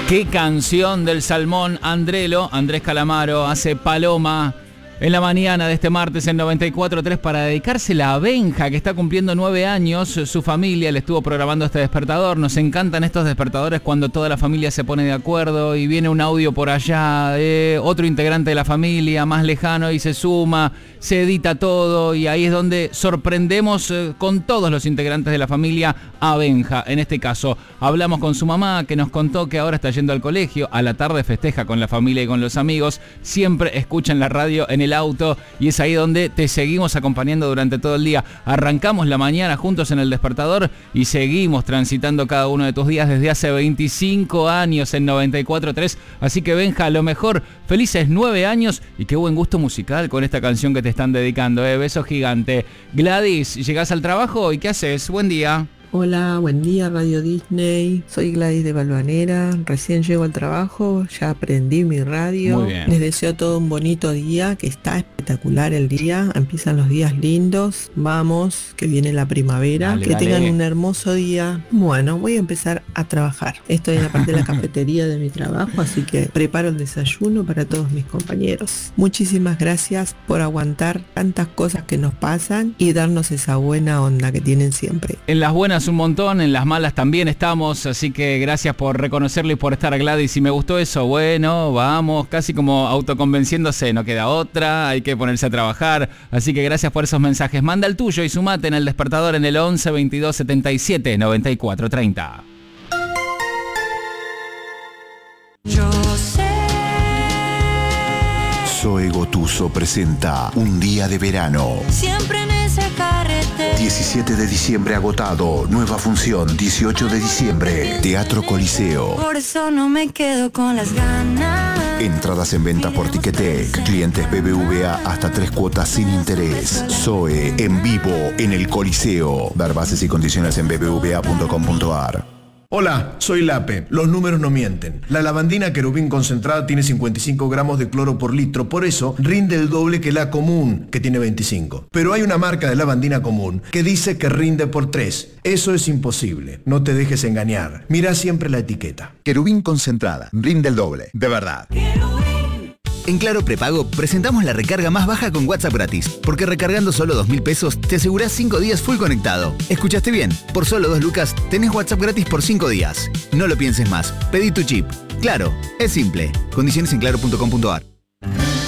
Qué canción del Salmón Andrelo. Andrés Calamaro hace Paloma en la mañana de este martes en 94.3 para dedicársela a Benja, que está cumpliendo 9 años. Su familia le estuvo programando este despertador. Nos encantan estos despertadores cuando toda la familia se pone de acuerdo y viene un audio por allá de otro integrante de la familia más lejano y se suma, se edita todo y ahí es donde sorprendemos con todos los integrantes de la familia a Benja. En este caso, hablamos con su mamá, que nos contó que ahora está yendo al colegio, a la tarde festeja con la familia y con los amigos, siempre escuchan la radio en el auto y es ahí donde te seguimos acompañando durante todo el día. Arrancamos la mañana juntos en el despertador y seguimos transitando cada uno de tus días desde hace 25 años en 94.3. Así que Benja, a lo mejor, felices 9 años y qué buen gusto musical con esta canción que te están dedicando. Beso gigante. Gladys, ¿llegás al trabajo y qué haces? Buen día. Hola, buen día Radio Disney, soy Gladys de Balvanera, recién llego al trabajo, ya aprendí mi radio. Muy bien. Les deseo todo un bonito día, que está espectacular el día, empiezan los días lindos, vamos, que viene la primavera, Dale, que dale. tengan un hermoso día. Bueno, voy a empezar a trabajar, estoy en la parte de la cafetería de mi trabajo, así que preparo el desayuno para todos mis compañeros. Muchísimas gracias por aguantar tantas cosas que nos pasan y darnos esa buena onda que tienen siempre. En las buenas un montón, en las malas también estamos, así que gracias por reconocerlo y por estar, Gladys. Y me gustó eso, bueno, vamos, casi como autoconvenciéndose, no queda otra, hay que ponerse a trabajar, así que gracias por esos mensajes. Manda el tuyo y sumate en el despertador en el 11 22 77 94 30. Yo sé. Zoe Gotuso presenta Un día de verano. Siempre en ese carretera. 17 de diciembre agotado. Nueva función, 18 de diciembre. Teatro Coliseo. Por eso no me quedo con las ganas. Entradas en venta por Ticketek. Clientes BBVA hasta 3 cuotas sin interés. Zoe en vivo en el Coliseo. Ver bases y condiciones en bbva.com.ar. Hola, soy Lape. Los números no mienten. La lavandina Querubín concentrada tiene 55 gramos de cloro por litro, por eso rinde el doble que la común, que tiene 25. Pero hay una marca de lavandina común que dice que rinde por 3. Eso es imposible. No te dejes engañar. Mira siempre la etiqueta. Querubín concentrada, rinde el doble, de verdad. En Claro Prepago presentamos la recarga más baja con WhatsApp gratis, porque recargando solo 2.000 pesos te asegurás 5 días full conectado. ¿Escuchaste bien? Por solo 2 lucas tenés WhatsApp gratis por 5 días. No lo pienses más, pedí tu chip. Claro, es simple. Condiciones en claro.com.ar.